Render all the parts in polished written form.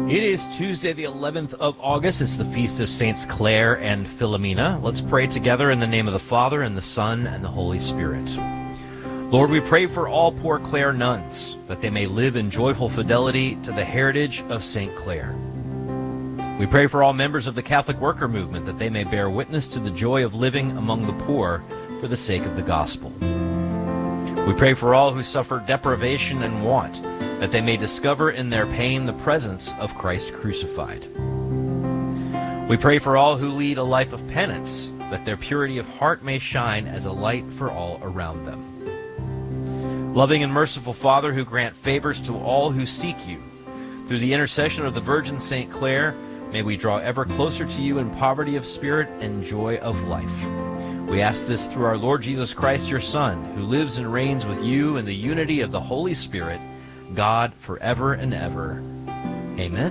It is Tuesday, the 11th of August. It's the feast of Saints Clare and Philomena. Let's pray together in the name of the Father, and the Son, and the Holy Spirit. Lord, we pray for all poor Clare nuns, that they may live in joyful fidelity to the heritage of St. Clare. We pray for all members of the Catholic worker movement, that they may bear witness to the joy of living among the poor for the sake of the gospel. We pray for all who suffer deprivation and want, that they may discover in their pain the presence of Christ crucified. We pray for all who lead a life of penance, that their purity of heart may shine as a light for all around them. Loving and merciful Father, who grant favors to all who seek you, through the intercession of the Virgin St. Clare, may we draw ever closer to you in poverty of spirit and joy of life. We ask this through our Lord Jesus Christ, your Son, who lives and reigns with you in the unity of the Holy Spirit, God, forever and ever. Amen.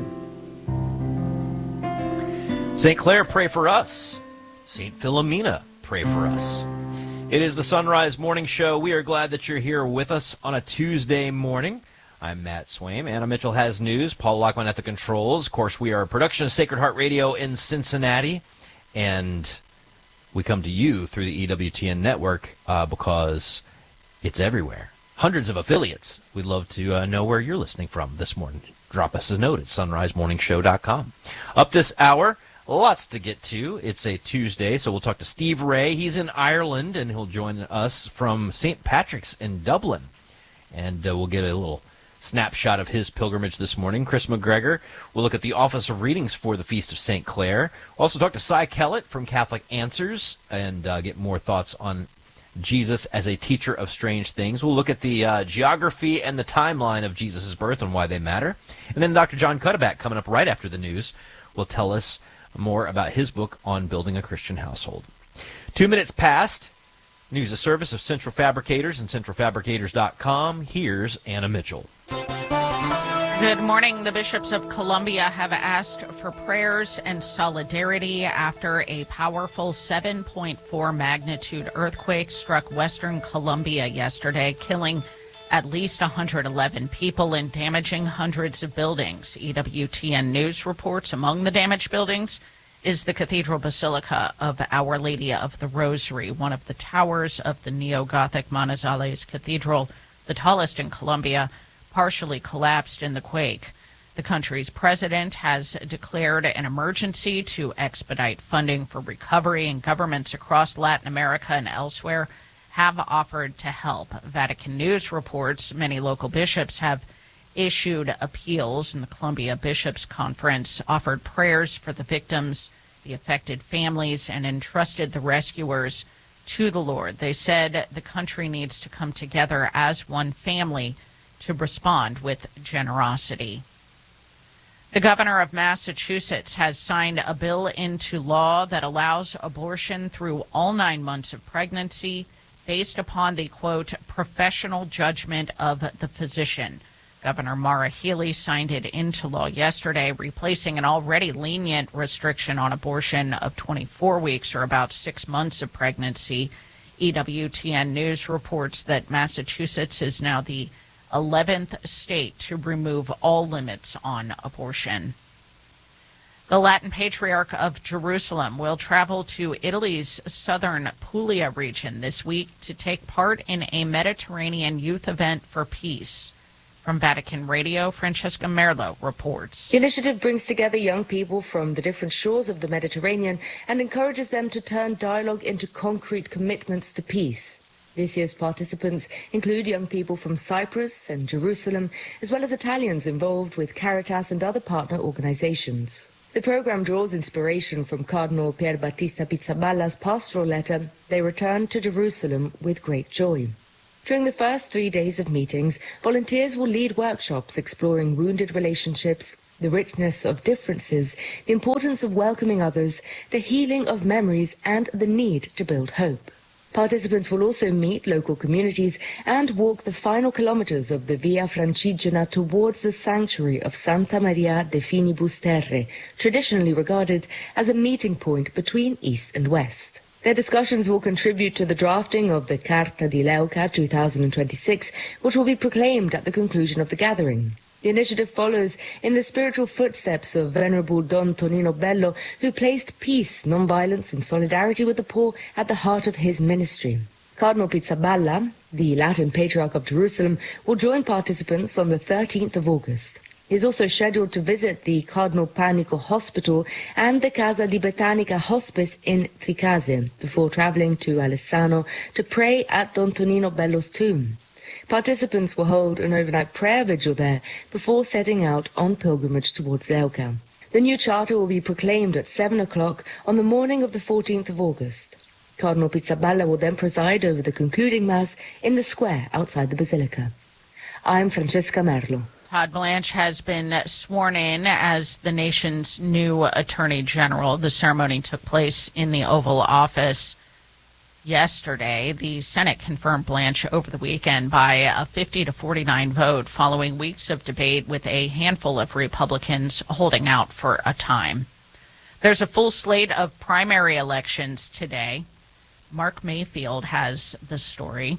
St. Clare, pray for us. St. Philomena, pray for us. It is the Sunrise Morning Show. We are glad that you're here with us on a Tuesday morning. I'm Matt Swaim. Anna Mitchell has news. Paul Lockman at the controls. Of course, we are a production of Sacred Heart Radio in Cincinnati, and we come to you through the EWTN network because it's everywhere. Hundreds of affiliates. We'd love to know where you're listening from this morning. Drop us a note at sunrisemorningshow.com. Up this hour, lots to get to. It's a Tuesday, so we'll talk to Steve Ray. He's in Ireland, and he'll join us from St. Patrick's in Dublin. And we'll get a little snapshot of his pilgrimage this morning. Chris McGregor will look at the Office of Readings for the Feast of St. Clare. We'll also talk to Cy Kellett from Catholic Answers and get more thoughts on Jesus as a teacher of strange things. We'll look at the geography and the timeline of Jesus' birth and why they matter. And then Dr. John Cuddeback, coming up right after the news, will tell us more about his book on building a Christian household. 2 minutes past. News a service of Central Fabricators and centralfabricators.com. Here's Anna Mitchell. Good morning. The bishops of Columbia have asked for prayers and solidarity after a powerful 7.4 magnitude earthquake struck western Columbia yesterday, killing at least 111 people and damaging hundreds of buildings. EWTN News reports among the damaged buildings is the Cathedral Basilica of Our Lady of the Rosary, one of the towers of the neo-Gothic Manizales Cathedral, the tallest in Colombia, partially collapsed in the quake. The country's president has declared an emergency to expedite funding for recovery, and governments across Latin America and elsewhere have offered to help. Vatican News reports many local bishops have issued appeals, and the Columbia Bishops' Conference offered prayers for the victims, the affected families, and entrusted the rescuers to the Lord. They said the country needs to come together as one family to respond with generosity. The governor of Massachusetts has signed a bill into law that allows abortion through all 9 months of pregnancy based upon the, quote, professional judgment of the physician. Governor Maura Healey signed it into law yesterday, replacing an already lenient restriction on abortion of 24 weeks or about 6 months of pregnancy. EWTN News reports that Massachusetts is now the 11th state to remove all limits on abortion. The Latin Patriarch of Jerusalem will travel to Italy's southern Puglia region this week to take part in a Mediterranean youth event for peace. From Vatican Radio, Francesca Merlo reports. The initiative brings together young people from the different shores of the Mediterranean and encourages them to turn dialogue into concrete commitments to peace. This year's participants include young people from Cyprus and Jerusalem, as well as Italians involved with Caritas and other partner organizations. The program draws inspiration from Cardinal Pier Battista Pizzaballa's pastoral letter, "They return to Jerusalem with great joy." During the first 3 days of meetings, volunteers will lead workshops exploring wounded relationships, the richness of differences, the importance of welcoming others, the healing of memories, and the need to build hope. Participants will also meet local communities and walk the final kilometers of the Via Francigena towards the sanctuary of Santa Maria de Finibus Terre, traditionally regarded as a meeting point between East and West. Their discussions will contribute to the drafting of the Carta di Leuca 2026, which will be proclaimed at the conclusion of the gathering. The initiative follows in the spiritual footsteps of Venerable Don Tonino Bello, who placed peace, non-violence and solidarity with the poor at the heart of his ministry. Cardinal Pizzaballa, the Latin Patriarch of Jerusalem, will join participants on the 13th of August. He is also scheduled to visit the Cardinal Panico Hospital and the Casa di Botanica Hospice in Tricase before traveling to Alessano to pray at Don Tonino Bello's tomb. Participants will hold an overnight prayer vigil there before setting out on pilgrimage towards Leuca. The new charter will be proclaimed at 7 o'clock on the morning of the 14th of August. Cardinal Pizzaballa will then preside over the concluding Mass in the square outside the Basilica. I'm Francesca Merlo. Todd Blanche has been sworn in as the nation's new Attorney General. The ceremony took place in the Oval Office yesterday. The Senate confirmed Blanche over the weekend by a 50-49 vote following weeks of debate with a handful of Republicans holding out for a time. There's a full slate of primary elections today. Mark Mayfield has the story.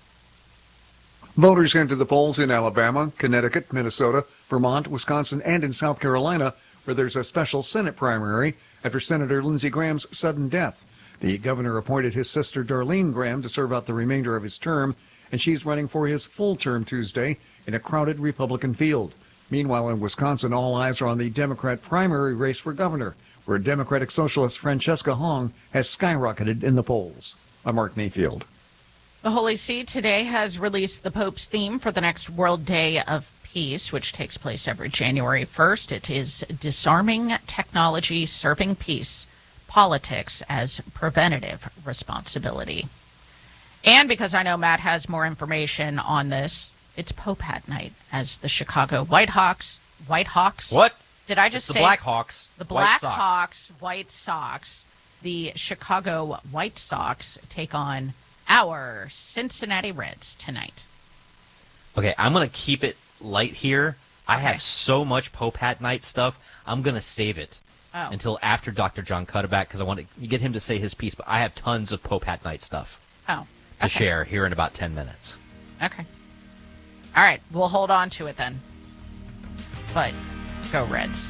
Voters head to the polls in Alabama, Connecticut, Minnesota, Vermont, Wisconsin, and in South Carolina, where there's a special Senate primary after Senator Lindsey Graham's sudden death. The governor appointed his sister Darlene Graham to serve out the remainder of his term, and she's running for his full term Tuesday in a crowded Republican field. Meanwhile, in Wisconsin, all eyes are on the Democrat primary race for governor, where Democratic Socialist Francesca Hong has skyrocketed in the polls. I'm Mark Mayfield. The Holy See today has released the Pope's theme for the next World Day of Peace, which takes place every January 1st. It is Disarming Technology, Serving Peace, Politics as Preventative Responsibility. And because I know Matt has more information on this, it's Pope Hat Night as the Chicago Whitehawks. What? Did I just it's say? The Blackhawks. The Blackhawks, White Sox. The Chicago White Sox take on our Cincinnati Reds tonight. Okay, I'm going to keep it light here. I Okay. have so much Pope Hat Night stuff. I'm going to save it until after Dr. John Cuddeback because I want to get him to say his piece. But I have tons of Pope Hat Night stuff to share here in about 10 minutes. Okay. All right, we'll hold on to it then. But go Reds.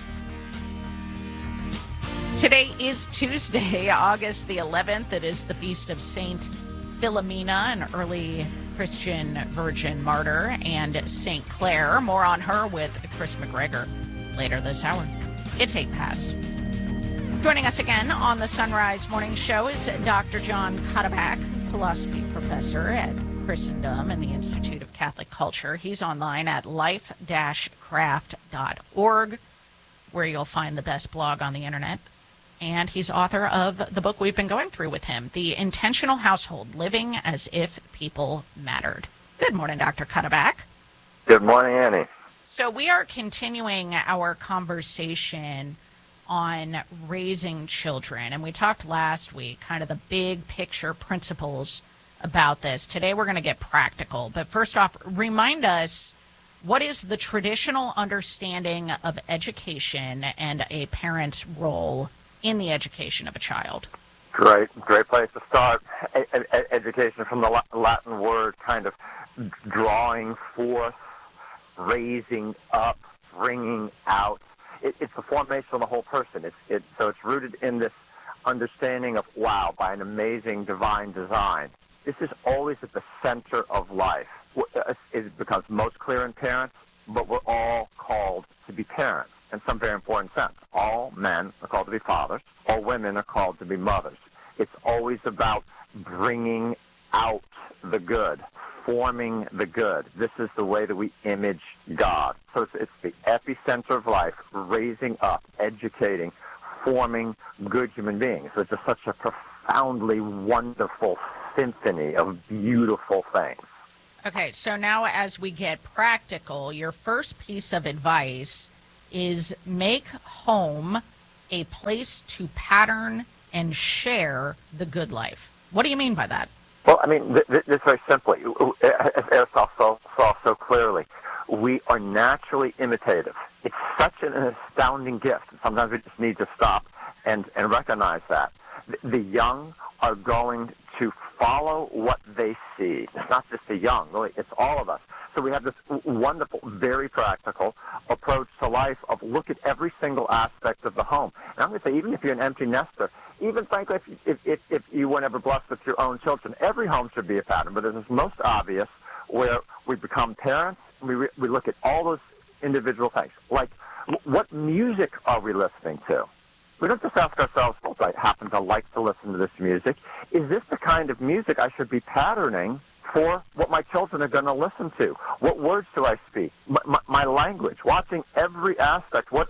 Today is Tuesday, August the 11th. It is the feast of Saint Philomena, an early Christian virgin martyr, and Saint Clare. More on her with Chris McGregor later this hour. It's 8 past. Joining us again on the Sunrise Morning Show is Dr. John Cuddeback, philosophy professor at Christendom and the Institute of Catholic Culture. He's online at life-craft.org, where you'll find the best blog on the internet. And he's author of the book we've been going through with him, The Intentional Household, Living as If People Mattered. Good morning, Dr. Cuddeback. Good morning, Annie. So we are continuing our conversation on raising children. And we talked last week, kind of the big picture principles about this. Today we're going to get practical. But first off, remind us, what is the traditional understanding of education and a parent's role in the education of a child? Great place to start. Education from the Latin word kind of drawing forth, raising up, bringing out. It's the formation of the whole person. So it's rooted in this understanding of, wow, by an amazing divine design. This is always at the center of life. It becomes most clear in parents, but we're all called to be parents in some very important sense. All men are called to be fathers. All women are called to be mothers. It's always about bringing out the good, forming the good. This is the way that we image God. So it's the epicenter of life, raising up, educating, forming good human beings. So it's just such a profoundly wonderful symphony of beautiful things. Okay, so now as we get practical, your first piece of advice is make home a place to pattern and share the good life. What do you mean by that? Well, I mean, this very simply, as Aristotle saw so clearly, we are naturally imitative. It's such an astounding gift. Sometimes we just need to stop and recognize that. The young are going to follow what they see. It's not just the young, really, it's all of us. So we have this wonderful, very practical approach to life of look at every single aspect of the home. And I'm going to say, even if you're an empty nester, even frankly, if you weren't ever blessed with your own children, every home should be a pattern. But this is most obvious where we become parents, and we look at all those individual things. Like, what music are we listening to? We don't just ask ourselves, well, I happen to like to listen to this music. Is this the kind of music I should be patterning for what my children are going to listen to? What words do I speak? My language, watching every aspect. What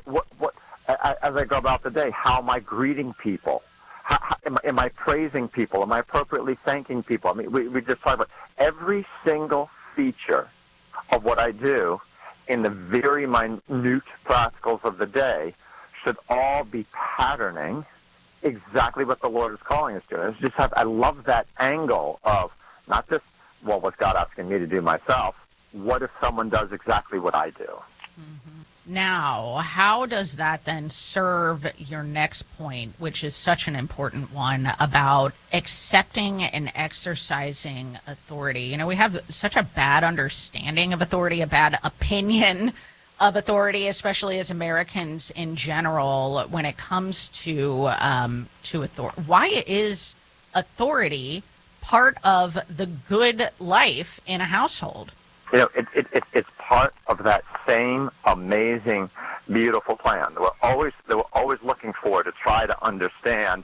as I go about the day, how am I greeting people? How am I praising people? Am I appropriately thanking people? I mean, we just talked about every single feature of what I do in the very minute practicals of the day should all be patterning exactly what the Lord is calling us to. And it's just I love that angle of not just, well, what's God asking me to do myself? What if someone does exactly what I do? Mm-hmm. Now, how does that then serve your next point, which is such an important one, about accepting and exercising authority? You know, we have such a bad understanding of authority, a bad opinion of authority, especially as Americans in general, when it comes to authority. Why is authority part of the good life in a household? You know, it's part of that same amazing, beautiful plan that we're always looking for to try to understand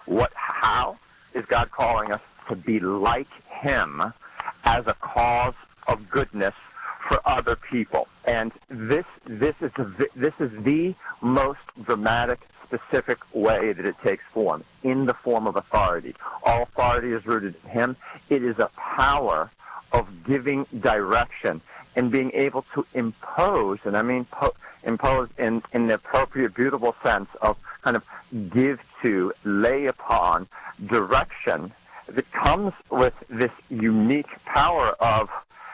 how is God calling us to be like Him as a cause of goodness for other people. And this is the most dramatic, specific way that it takes form, in the form of authority. All authority is rooted in Him. It is a power of giving direction and being able to impose, and I mean impose in the appropriate, beautiful sense of kind of give to, lay upon direction that comes with this unique power of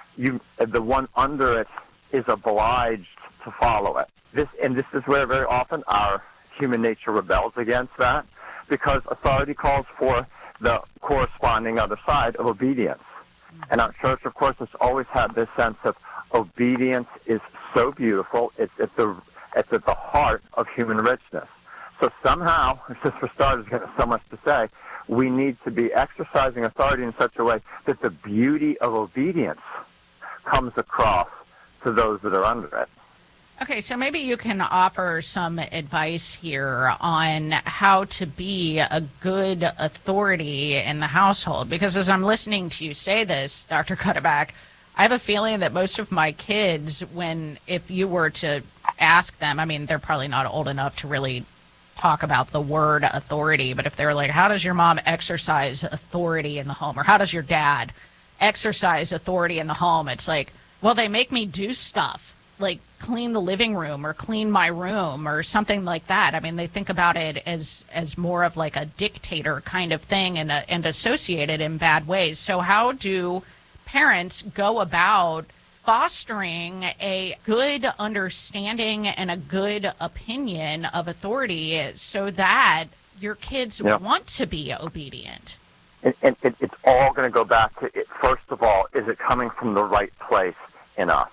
the one under it is obliged to follow it. This is where very often our human nature rebels against that, because authority calls for the corresponding other side of obedience. And our church, of course, has always had this sense of obedience is so beautiful. It's at the heart of human richness. So somehow, just for starters, there's so much to say, we need to be exercising authority in such a way that the beauty of obedience comes across to those that are under it. Okay, so maybe you can offer some advice here on how to be a good authority in the household. Because as I'm listening to you say this, Dr. Cuddeback, I have a feeling that most of my kids, if you were to ask them, I mean, they're probably not old enough to really talk about the word authority, but if they're like, how does your mom exercise authority in the home? Or how does your dad exercise authority in the home? It's like, well, they make me do stuff, like clean the living room or clean my room or something like that. I mean, they think about it as more of like a dictator kind of thing and associate it in bad ways. So how do parents go about fostering a good understanding and a good opinion of authority so that your kids want to be obedient? And it's all going to go back to, first of all, is it coming from the right place in us?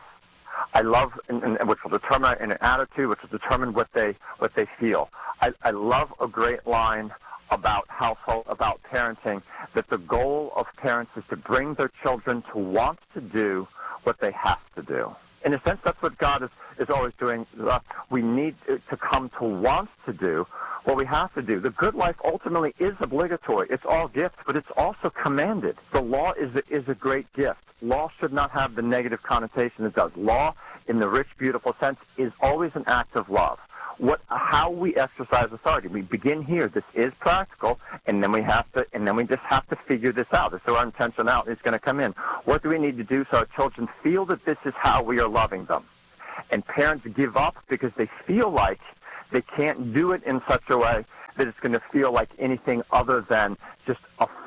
I love, and which will determine an attitude, which will determine what they feel. I love a great line about household, about parenting, that the goal of parents is to bring their children to want to do what they have to do. In a sense, that's what God is always doing. We need to come to want to do what we have to do. The good life ultimately is obligatory. It's all gift, but it's also commanded. The law is a great gift. Law should not have the negative connotation it does. Law, in the rich, beautiful sense, is always an act of love. How we exercise authority. We begin here. This is practical, and then we just have to figure this out. This is where our intentionality is going to come in. What do we need to do so our children feel that this is how we are loving them? And parents give up because they feel like they can't do it in such a way that it's going to feel like anything other than just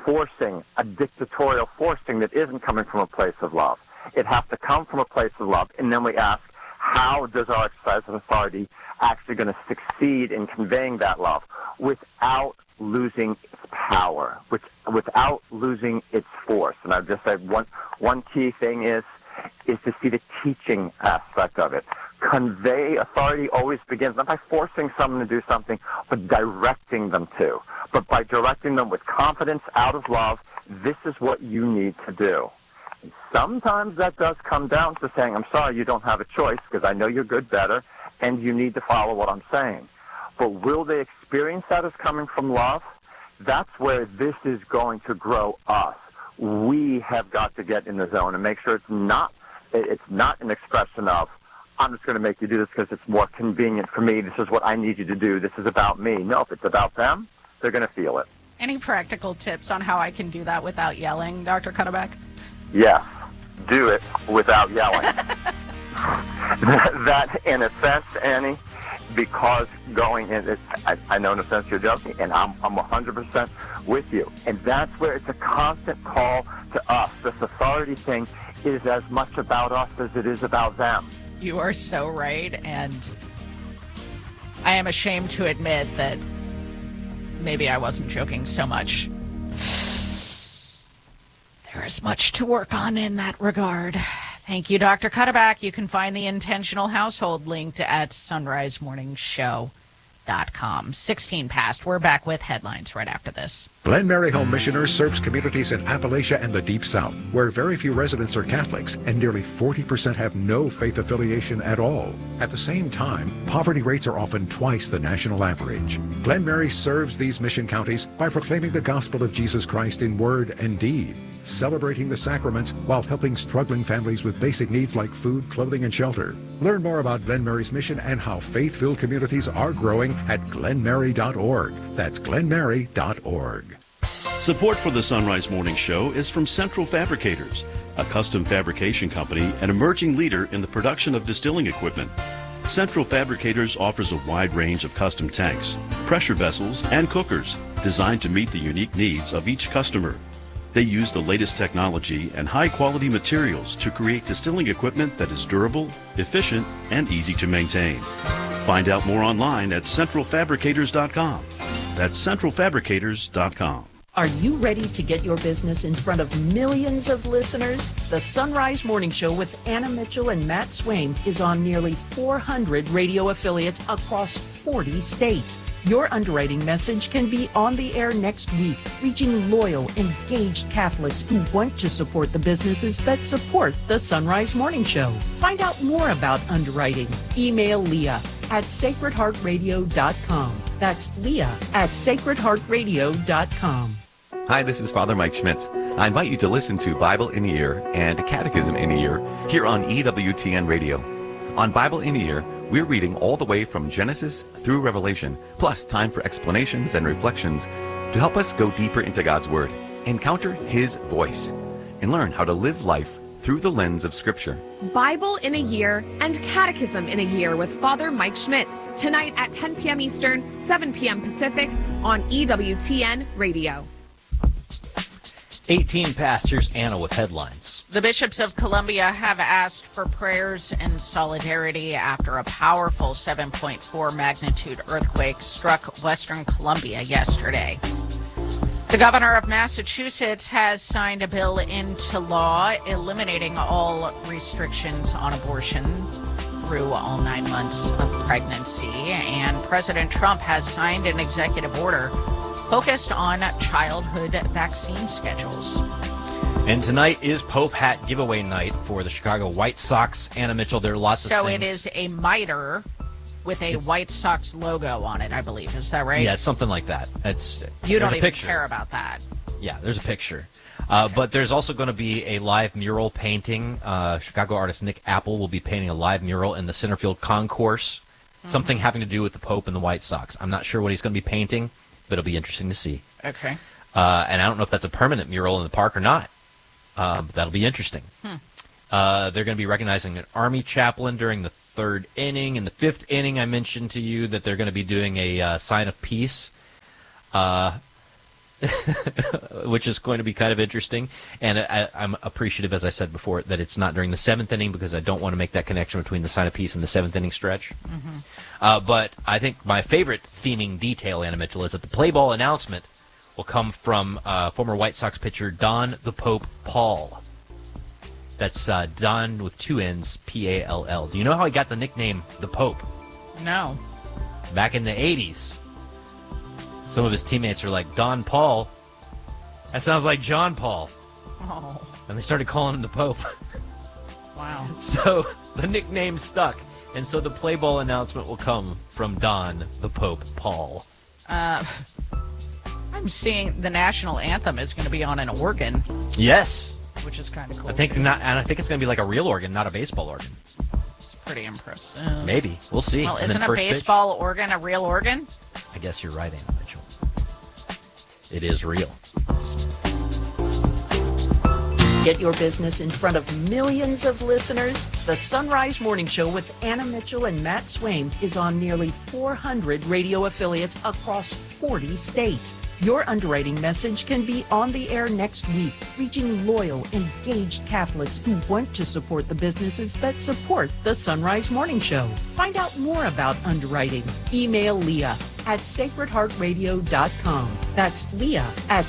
a dictatorial forcing that isn't coming from a place of love. It has to come from a place of love, and then we ask, how does our exercise of authority actually going to succeed in conveying that love without losing its power, without losing its force? And I've just said one key thing is to see the teaching aspect of it. Convey authority always begins not by forcing someone to do something, but directing them to. But by directing them with confidence out of love, this is what you need to do. And sometimes that does come down to saying, I'm sorry, you don't have a choice because I know your good better and you need to follow what I'm saying. But will they experience that as coming from love? That's where this is going to grow us. We have got to get in the zone and make sure it's not an expression of, I'm just going to make you do this because it's more convenient for me. This is what I need you to do. This is about me. No, if it's about them, they're going to feel it. Any practical tips on how I can do that without yelling, Dr. Cuddeback? Yes, do it without yelling. That, in a sense, Annie, because going in, I know in a sense you're joking, and I'm 100% with you. And that's where it's a constant call to us. This authority thing is as much about us as it is about them. You are so right, and I am ashamed to admit that maybe I wasn't joking so much. There is much to work on in that regard. Thank you, Dr. Cuddeback. You can find the Intentional Household linked at sunrisemorningshow.com. 16 past. We're back with headlines right after this. Glen Mary Home Missioners serves communities in Appalachia and the Deep South, where very few residents are Catholics and nearly 40% have no faith affiliation at all. At the same time, poverty rates are often twice the national average. Glen Mary serves these mission counties by proclaiming the gospel of Jesus Christ in word and deed, celebrating the sacraments while helping struggling families with basic needs like food, clothing, and shelter. Learn more about Glen Mary's mission and how faith-filled communities are growing at glenmary.org. That's glenmary.org. Support for the Sunrise Morning Show is from Central Fabricators, a custom fabrication company and emerging leader in the production of distilling equipment. Central Fabricators offers a wide range of custom tanks, pressure vessels, and cookers designed to meet the unique needs of each customer. They use the latest technology and high-quality materials to create distilling equipment that is durable, efficient, and easy to maintain. Find out more online at centralfabricators.com. That's centralfabricators.com. Are you ready to get your business in front of millions of listeners? The Sunrise Morning Show with Anna Mitchell and Matt Swaim is on nearly 400 radio affiliates across 40 states. Your underwriting message can be on the air next week, reaching loyal, engaged Catholics who want to support the businesses that support the Sunrise Morning Show. Find out more about underwriting. Email Leah at sacredheartradio.com. That's Leah at sacredheartradio.com. Hi, this is Father Mike Schmitz. I invite you to listen to Bible in a Year and Catechism in a Year here on EWTN Radio. On Bible in a Year, we're reading all the way from Genesis through Revelation, plus time for explanations and reflections to help us go deeper into God's Word, encounter His voice, and learn how to live life through the lens of Scripture. Bible in a Year and Catechism in a Year with Father Mike Schmitz, tonight at 10 p.m. Eastern, 7 p.m. Pacific on EWTN Radio. 18 past. Here's Anna with headlines. The bishops of Columbia have asked for prayers and solidarity after a powerful 7.4 magnitude earthquake struck Western Columbia yesterday. The governor of Massachusetts has signed a bill into law eliminating all restrictions on abortion through all 9 months of pregnancy. And President Trump has signed an executive order focused on childhood vaccine schedules. And tonight is Pope Hat giveaway night for the Chicago White Sox. Anna Mitchell, there are lots of things. So it is a miter with a White Sox logo on it, I believe. Is that right? Yeah, something like that. You don't even care about that. Yeah, there's a picture. Okay. But there's also going to be a live mural painting. Chicago artist Nick Apple will be painting a live mural in the Centerfield Concourse, something having to do with the Pope and the White Sox. I'm not sure what he's going to be painting, but it'll be interesting to see. Okay. And I don't know if that's a permanent mural in the park or not, but that'll be interesting. They're going to be recognizing an Army chaplain during the 3rd inning. In the 5th inning, I mentioned to you that they're going to be doing a sign of peace. which is going to be kind of interesting. And I'm appreciative, as I said before, that it's not during the 7th inning, because I don't want to make that connection between the sign of peace and the 7th inning stretch. But I think my favorite theming detail, Anna Mitchell, is that the play ball announcement will come from former White Sox pitcher Don the Pope Paul. That's Don with 2 N's, P-A-L-L. Do you know how he got the nickname the Pope? No. Back in the 80s, some of his teammates were like, Don Paul, that sounds like John Paul. Oh. And they started calling him the Pope. Wow. So the nickname stuck. And so the play ball announcement will come from Don the Pope Paul. I'm seeing the national anthem is going to be on an organ. Yes. Which is kind of cool. I think not, and I think it's going to be like a real organ, not a baseball organ. It's pretty impressive. Maybe. We'll see. Well, And isn't then a first baseball organ a real organ? I guess you're right, Anna Mitchell. It is real. Get your business in front of millions of listeners. The Sunrise Morning Show with Anna Mitchell and Matt Swaim is on nearly 400 radio affiliates across 40 states. Your underwriting message can be on the air next week, reaching loyal, engaged Catholics who want to support the businesses that support the Sunrise Morning Show. Find out more about underwriting. Email Leah at sacredheartradio.com. That's Leah at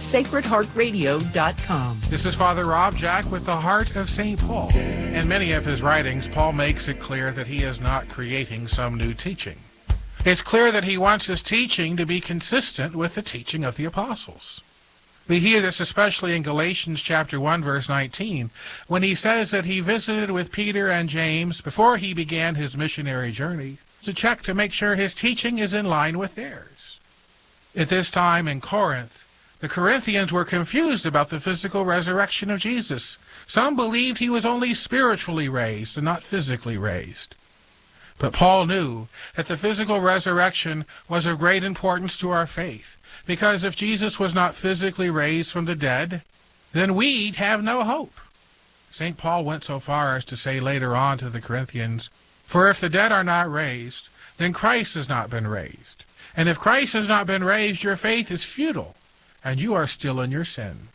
sacredheartradio.com. This is Father Rob Jack with the Heart of St. Paul. In many of his writings, Paul makes it clear that he is not creating some new teaching. It's clear that he wants his teaching to be consistent with the teaching of the apostles. We hear this especially in Galatians chapter 1, verse 19, when he says that he visited with Peter and James before he began his missionary journey to check to make sure his teaching is in line with theirs. At this time in Corinth, the Corinthians were confused about the physical resurrection of Jesus. Some believed he was only spiritually raised and not physically raised. But Paul knew that the physical resurrection was of great importance to our faith, because if Jesus was not physically raised from the dead, then we'd have no hope. St. Paul went so far as to say later on to the Corinthians, "For if the dead are not raised, then Christ has not been raised. And if Christ has not been raised, your faith is futile, and you are still in your sin."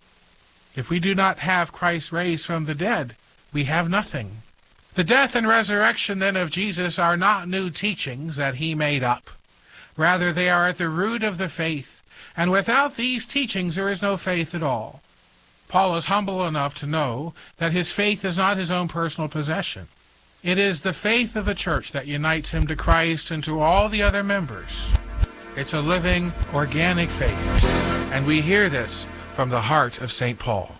If we do not have Christ raised from the dead, we have nothing. The death and resurrection then of Jesus are not new teachings that he made up. Rather, they are at the root of the faith, and without these teachings there is no faith at all. Paul is humble enough to know that his faith is not his own personal possession. It is the faith of the church that unites him to Christ and to all the other members. It's a living, organic faith, and we hear this from the heart of St. Paul.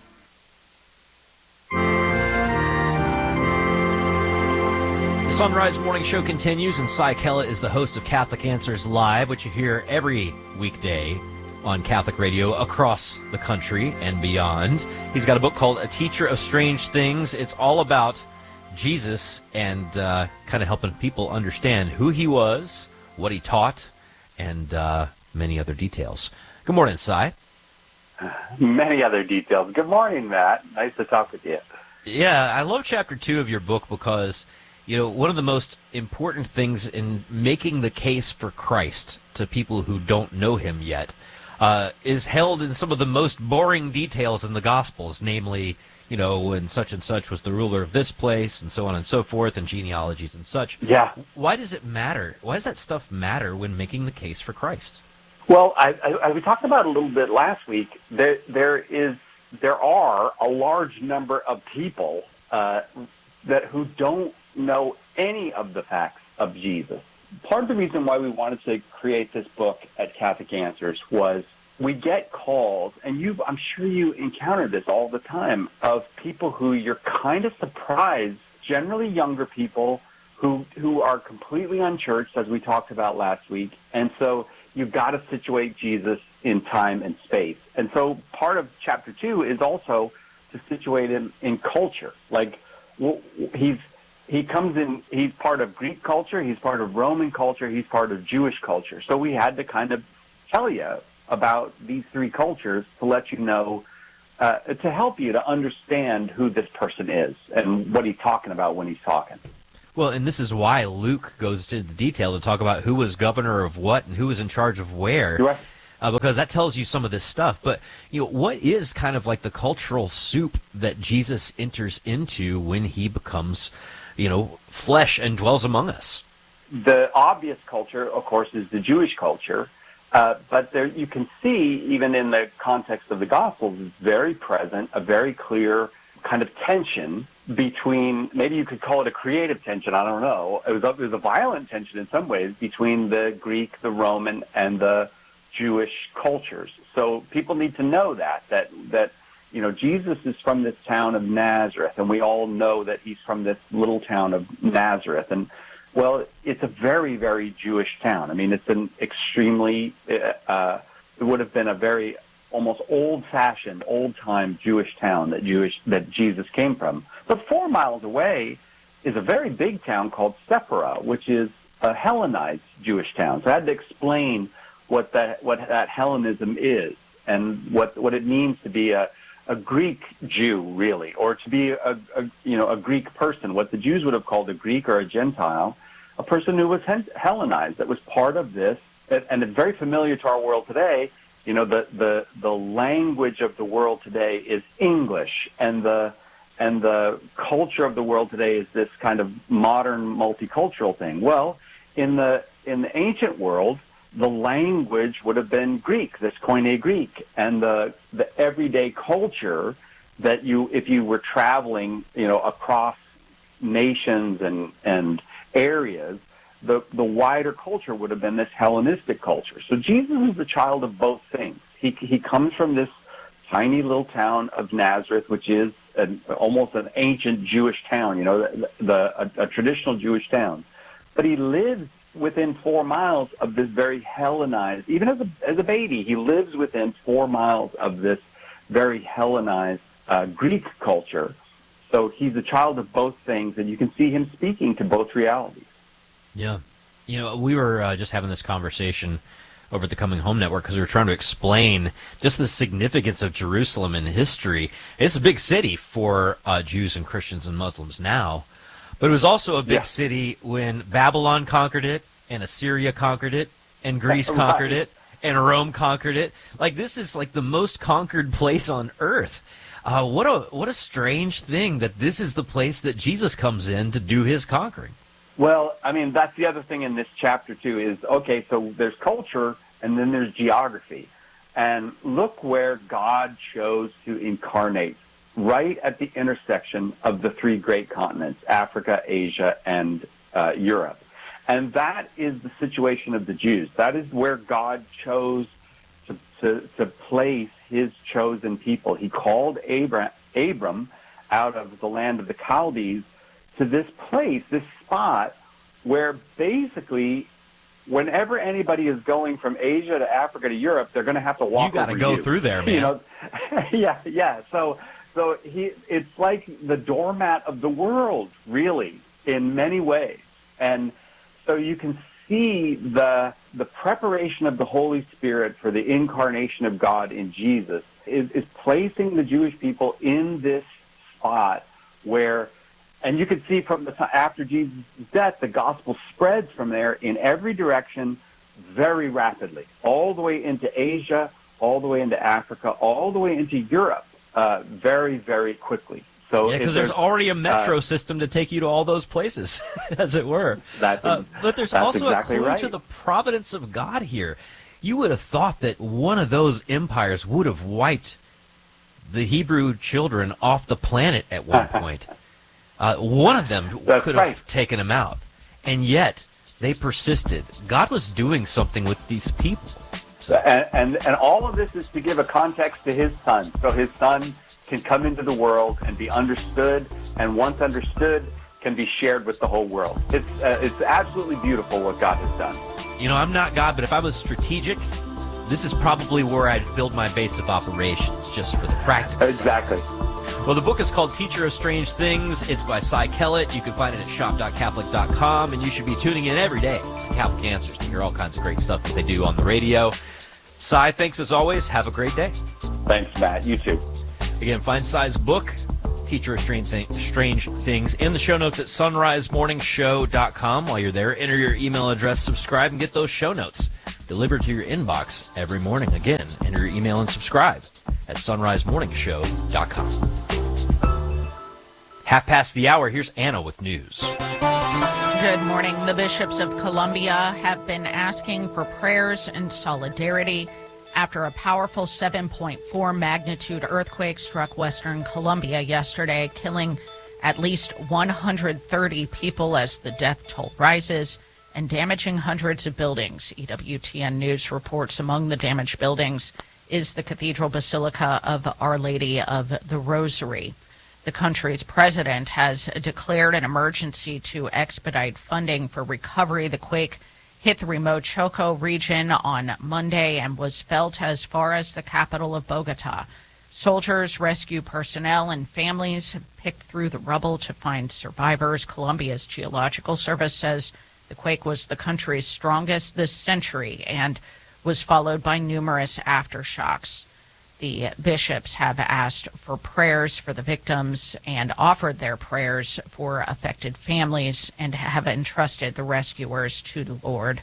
The Sunrise Morning Show continues, and Cy Kella is the host of Catholic Answers Live, which you hear every weekday on Catholic radio across the country and beyond. He's got a book called A Teacher of Strange Things. It's all about Jesus and kind of helping people understand who he was, what he taught, and many other details. Good morning, Cy. Many other details. Good morning, Matt. Nice to talk with you. Yeah, I love Chapter 2 of your book because, you know, one of the most important things in making the case for Christ to people who don't know him yet is held in some of the most boring details in the Gospels, namely, you know, when such and such was the ruler of this place, and so on and so forth, and genealogies and such. Yeah. Why does it matter? Why does that stuff matter when making the case for Christ? Well, we talked about it a little bit last week. There are a large number of people who don't know any of the facts of Jesus. Part of the reason why we wanted to create this book at Catholic Answers was we get calls, and I'm sure you encounter this all the time, of people who you're kind of surprised, generally younger people who are completely unchurched, as we talked about last week. And so you've got to situate Jesus in time and space. And so part of Chapter 2 is also to situate him in culture. Like, he comes in, he's part of Greek culture, he's part of Roman culture, he's part of Jewish culture. So we had to kind of tell you about these three cultures to let you know, to help you to understand who this person is and what he's talking about when he's talking. Well, and this is why Luke goes into detail to talk about who was governor of what and who was in charge of where. Right. because that tells you some of this stuff. But, what is kind of like the cultural soup that Jesus enters into when he becomes, flesh and dwells among us? The obvious culture, of course, is the Jewish culture. But there, you can see, even in the context of the Gospels, it's very present, a very clear kind of tension between, maybe you could call it a creative tension, I don't know. It was a violent tension in some ways between the Greek, the Roman, and the Jewish cultures. So people need to know that Jesus is from this town of Nazareth, and we all know that he's from this little town of Nazareth. And well, it's a very, very Jewish town. I mean, it's an extremely, it would have been a very almost old-fashioned, old-time Jewish town that Jesus came from. But 4 miles away is a very big town called Sephora, which is a Hellenized Jewish town. So I had to explain what that Hellenism is and what it means to be a Greek Jew, really, or to be a Greek person, what the Jews would have called a Greek or a Gentile, a person who was Hellenized, that was part of this, and it's very familiar to our world today. The language of the world today is English, and the culture of the world today is this kind of modern multicultural thing. Well, in the ancient world, the language would have been Greek, this Koine Greek, and the everyday culture that if you were traveling, across nations and areas, the wider culture would have been this Hellenistic culture. So Jesus is the child of both things. He comes from this tiny little town of Nazareth, which is almost an ancient Jewish town, a traditional Jewish town. But he lives within 4 miles of this very Hellenized, even as a baby, he lives within 4 miles of this very Hellenized Greek culture. So he's a child of both things, and you can see him speaking to both realities. Yeah. We were just having this conversation over at the Coming Home Network because we were trying to explain just the significance of Jerusalem in history. It's a big city for Jews and Christians and Muslims now, but it was also a big city when Babylon conquered it, and Assyria conquered it, and Greece conquered it, and Rome conquered it. Like, this is like the most conquered place on earth. What a strange thing that this is the place that Jesus comes in to do his conquering. Well, I mean, that's the other thing in this chapter, too, is, okay, so there's culture, and then there's geography. And look where God chose to incarnate, right at the intersection of the 3 great continents, Africa, Asia, and Europe. And that is the situation of the Jews. That is where God chose to place his chosen people. He called Abram out of the land of the Chaldees to this place, this spot, where basically whenever anybody is going from Asia to Africa to Europe, they're going to have to walk over you. You got to go through there, man. Yeah. So it's like the doormat of the world, really, in many ways. And so you can see the preparation of the Holy Spirit for the incarnation of God in Jesus is placing the Jewish people in this spot where, and you can see from after Jesus' death, the gospel spreads from there in every direction very rapidly, all the way into Asia, all the way into Africa, all the way into Europe, very, very quickly. So because there's already a metro system to take you to all those places, as it were. But there's also exactly a clue to the providence of God here. You would have thought that one of those empires would have wiped the Hebrew children off the planet at one point. One of them could have taken them out, and yet they persisted. God was doing something with these people. And all of this is to give a context to his son, so his son can come into the world and be understood, and once understood, can be shared with the whole world. It's absolutely beautiful what God has done. I'm not God, but if I was strategic, this is probably where I'd build my base of operations, just for the practical Exactly. side. Well, the book is called Teacher of Strange Things. It's by Cy Kellett. You can find it at shop.catholic.com, and you should be tuning in every day to Catholic Answers to hear all kinds of great stuff that they do on the radio. Cy, thanks as always. Have a great day. Thanks, Matt. You too. Again, find Cy's book, Teacher of Strange Things, in the show notes at sunrisemorningshow.com. While you're there, enter your email address, subscribe, and get those show notes. delivered to your inbox every morning. Again, enter your email and subscribe at sunrisemorningshow.com. 1:30. Here's Anna with news. Good morning. The bishops of Colombia have been asking for prayers and solidarity after a powerful 7.4 magnitude earthquake struck western Colombia yesterday, killing at least 130 people as the death toll rises and damaging hundreds of buildings. EWTN News reports among the damaged buildings is the Cathedral Basilica of Our Lady of the Rosary. The country's president has declared an emergency to expedite funding for recovery. The quake hit the remote Choco region on Monday and was felt as far as the capital of Bogota. Soldiers, rescue personnel, and families picked through the rubble to find survivors. Colombia's Geological Service says the quake was the country's strongest this century and was followed by numerous aftershocks. The bishops have asked for prayers for the victims and offered their prayers for affected families and have entrusted the rescuers to the Lord.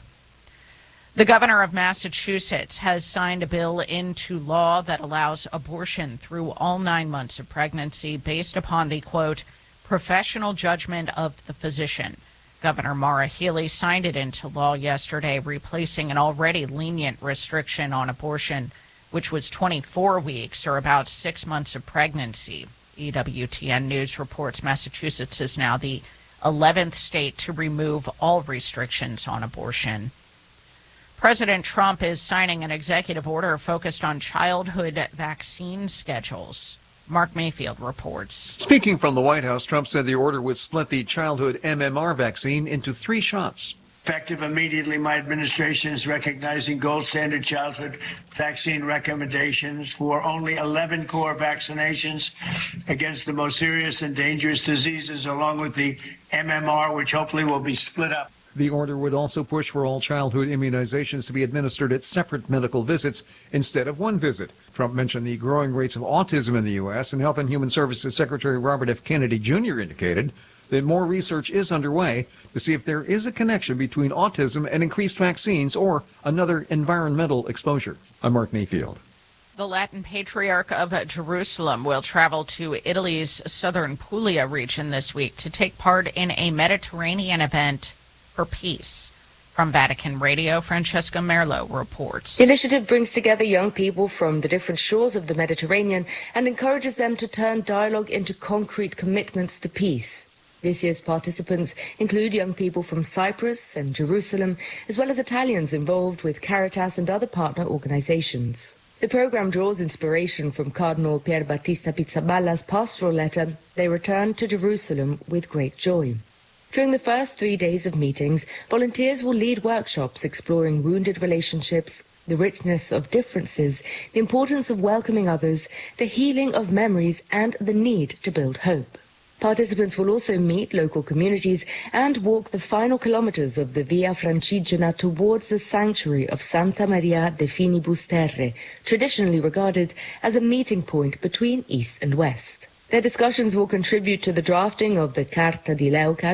The governor of Massachusetts has signed a bill into law that allows abortion through all 9 months of pregnancy based upon the, quote, professional judgment of the physician. Governor Maura Healey signed it into law yesterday, replacing an already lenient restriction on abortion, which was 24 weeks or about 6 months of pregnancy. EWTN News reports Massachusetts is now the 11th state to remove all restrictions on abortion. President Trump is signing an executive order focused on childhood vaccine schedules. Mark Mayfield reports. Speaking from the White House, Trump said the order would split the childhood MMR vaccine into 3 shots. Effective immediately, my administration is recognizing gold standard childhood vaccine recommendations for only 11 core vaccinations against the most serious and dangerous diseases, along with the MMR, which hopefully will be split up. The order would also push for all childhood immunizations to be administered at separate medical visits instead of one visit. Trump mentioned the growing rates of autism in the U.S., and Health and Human Services Secretary Robert F. Kennedy Jr. indicated that more research is underway to see if there is a connection between autism and increased vaccines or another environmental exposure. I'm Mark Mayfield. The Latin Patriarch of Jerusalem will travel to Italy's southern Puglia region this week to take part in a Mediterranean event for peace. From Vatican Radio, Francesca Merlo reports. The initiative brings together young people from the different shores of the Mediterranean and encourages them to turn dialogue into concrete commitments to peace. This year's participants include young people from Cyprus and Jerusalem, as well as Italians involved with Caritas and other partner organizations. The program draws inspiration from Cardinal Pier Battista Pizzaballa's pastoral letter, "They return to Jerusalem with great joy." During the first 3 days of meetings, volunteers will lead workshops exploring wounded relationships, the richness of differences, the importance of welcoming others, the healing of memories, and the need to build hope. Participants will also meet local communities and walk the final kilometers of the Via Francigena towards the sanctuary of Santa Maria de Finibus Terre, traditionally regarded as a meeting point between East and West. Their discussions will contribute to the drafting of the Carta di Leuca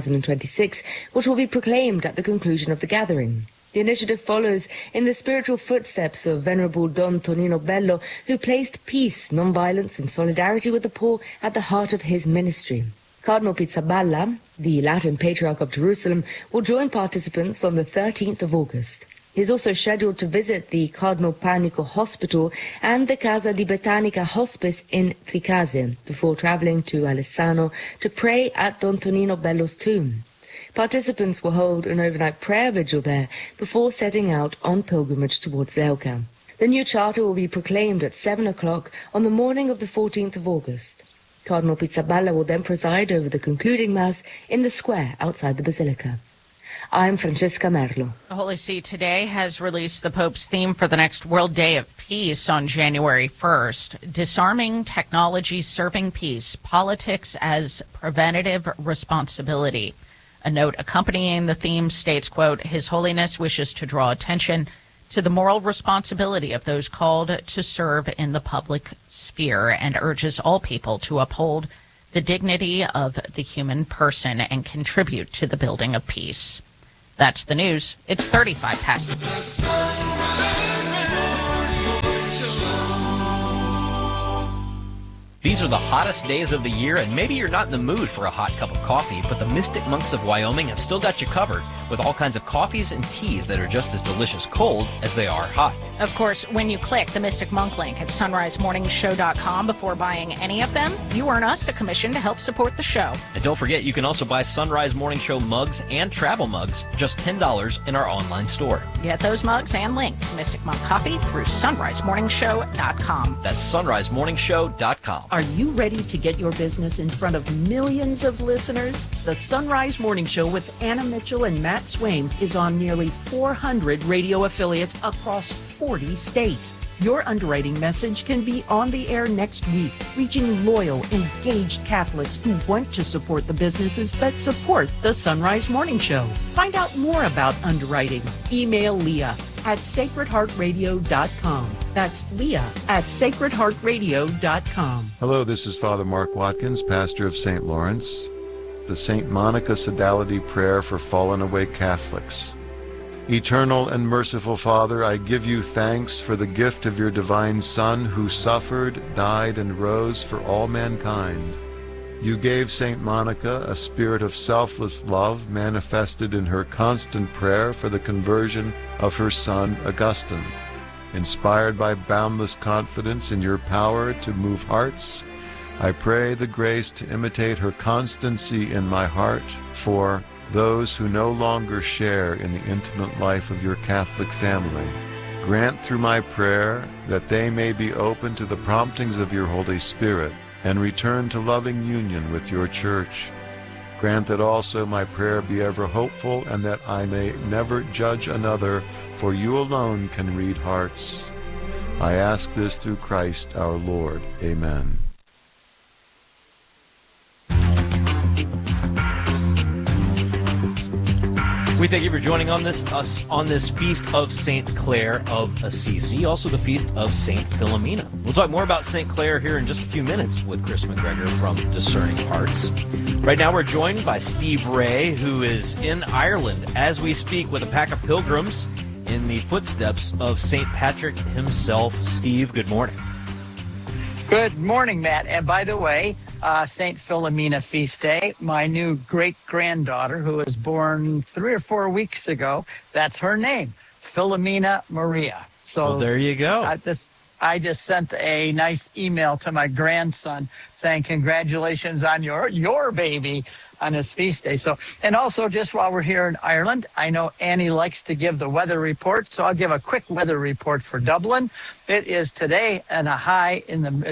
2026, which will be proclaimed at the conclusion of the gathering. The initiative follows in the spiritual footsteps of Venerable Don Tonino Bello, who placed peace, non-violence and solidarity with the poor at the heart of his ministry. Cardinal Pizzaballa, the Latin Patriarch of Jerusalem, will join participants on the 13th of August. He is also scheduled to visit the Cardinal Panico Hospital and the Casa di Betanica Hospice in Tricase before traveling to Alessano to pray at Don Tonino Bello's tomb. Participants will hold an overnight prayer vigil there before setting out on pilgrimage towards Leuca. The new charter will be proclaimed at 7 o'clock on the morning of the 14th of August. Cardinal Pizzaballa will then preside over the concluding Mass in the square outside the Basilica. I'm Francesca Merlo. The Holy See today has released the Pope's theme for the next World Day of Peace on January 1st, Disarming Technology Serving Peace, Politics as Preventative Responsibility. A note accompanying the theme states, quote, His Holiness wishes to draw attention to the moral responsibility of those called to serve in the public sphere and urges all people to uphold the dignity of the human person and contribute to the building of peace. That's the news. It's 35 past. These are the hottest days of the year, and maybe you're not in the mood for a hot cup of coffee, but the Mystic Monks of Wyoming have still got you covered with all kinds of coffees and teas that are just as delicious cold as they are hot. Of course, when you click the Mystic Monk link at sunrisemorningshow.com before buying any of them, you earn us a commission to help support the show. And don't forget, you can also buy Sunrise Morning Show mugs and travel mugs, just $10 in our online store. Get those mugs and link to Mystic Monk Coffee through sunrisemorningshow.com. That's sunrisemorningshow.com. Are you ready to get your business in front of millions of listeners? The Sunrise Morning Show with Anna Mitchell and Matt Swaim is on nearly 400 radio affiliates across 40 states. Your underwriting message can be on the air next week, reaching loyal, engaged Catholics who want to support the businesses that support the Sunrise Morning Show. Find out more about underwriting. Email Leah at sacredheartradio.com. That's Leah at sacredheartradio.com. Hello, this is Father Mark Watkins, pastor of St. Lawrence. The St. Monica Sodality Prayer for Fallen Away Catholics. Eternal and merciful Father, I give you thanks for the gift of your divine Son who suffered, died, and rose for all mankind. You gave St. Monica a spirit of selfless love manifested in her constant prayer for the conversion of her son Augustine. Inspired by boundless confidence in your power to move hearts, I pray the grace to imitate her constancy in my heart for those who no longer share in the intimate life of your Catholic family. Grant through my prayer that they may be open to the promptings of your Holy Spirit and return to loving union with your Church. Grant that also my prayer be ever hopeful and that I may never judge another, for you alone can read hearts. I ask this through Christ our Lord. Amen. We thank you for joining us on this feast of St. Clare of Assisi, also the feast of St. Philomena. We'll talk more about St. Clare here in just a few minutes with Chris McGregor from Discerning Hearts. Right now we're joined by Steve Ray, who is in Ireland as we speak with a pack of pilgrims in the footsteps of St. Patrick himself. Steve, good morning. Good morning, Matt. And by the way, St. Philomena feast day, my new great-granddaughter, who was born 3 or 4 weeks ago, that's her name, Philomena Maria. So well, there you go. I just sent a nice email to my grandson saying congratulations on your baby on his feast day. So, and also just while we're here in Ireland, I know Annie likes to give the weather report, so I'll give a quick weather report for Dublin. It is today in a high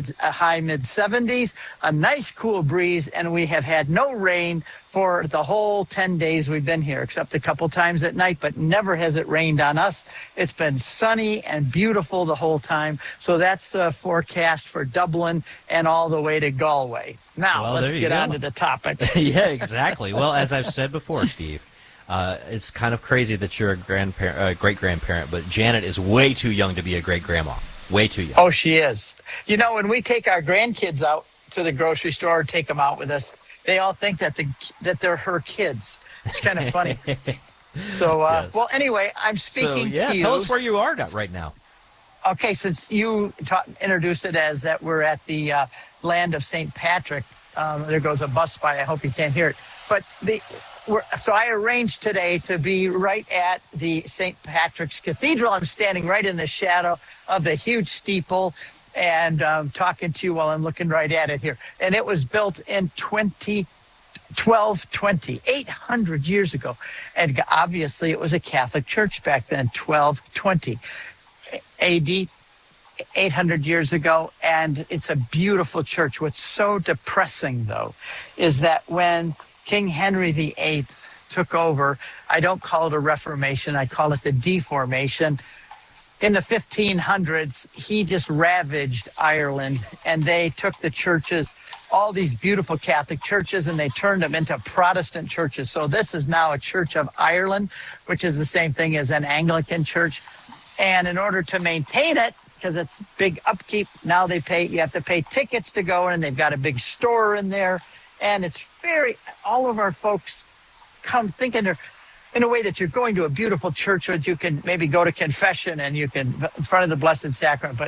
mid-70s, a nice cool breeze, and we have had no rain for the whole 10 days we've been here, except a couple times at night, but never has it rained on us. It's been sunny and beautiful the whole time. So that's the forecast for Dublin and all the way to Galway. Now, let's get on to the topic. Yeah, exactly. Well, as I've said before, Steve, it's kind of crazy that you're a great-grandparent, but Janet is way too young to be a great-grandma. Way too young. Oh, she is. You know, when we take our grandkids out to the grocery store, take them out with us, they all think that they're her kids. It's kind of funny. So, yes. Well, anyway, I'm speaking to you. Tell us where you are right now. Okay, since you introduced it as that we're at the land of St. Patrick. There goes a bus by. I hope you can't hear it. But so I arranged today to be right at the St. Patrick's Cathedral. I'm standing right in the shadow of the huge steeple and talking to you while I'm looking right at it here. And it was built in 1220, 800 years ago. And obviously it was a Catholic church back then, 1220 AD, 800 years ago. And it's a beautiful church. What's so depressing, though, is that when King Henry VIII took over, I don't call it a reformation, I call it the deformation. In the 1500s, he just ravaged Ireland, and they took the churches, all these beautiful Catholic churches, and they turned them into Protestant churches. So this is now a Church of Ireland, which is the same thing as an Anglican church. And in order to maintain it, because it's big upkeep, now you have to pay tickets to go in. They've got a big store in there. And it's all of our folks come thinking in a way that you're going to a beautiful church where you can maybe go to confession and you can in front of the Blessed Sacrament. But